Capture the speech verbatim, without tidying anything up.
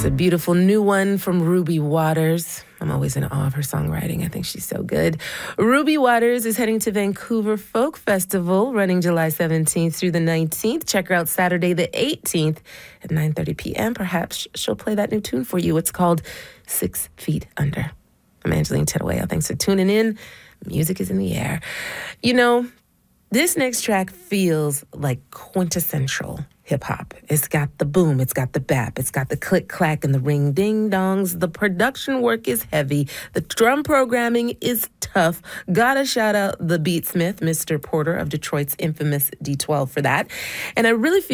a beautiful new one from Ruby Waters. I'm always in awe of her songwriting. I think she's so good. Ruby Waters is heading to Vancouver Folk Festival, running July seventeenth through the nineteenth. Check her out Saturday the eighteenth at nine thirty p.m. Perhaps she'll play that new tune for you. It's called Six Feet Under. I'm Angeline Tedawaya. Thanks for tuning in. Music is in the air. You know, this next track feels like quintessential hip-hop. It's got the boom, it's got the bap, it's got the click-clack and the ring-ding-dongs. The production work is heavy. The drum programming is tough. Gotta shout out the beatsmith, Mister Porter of Detroit's infamous D twelve for that. And I really feel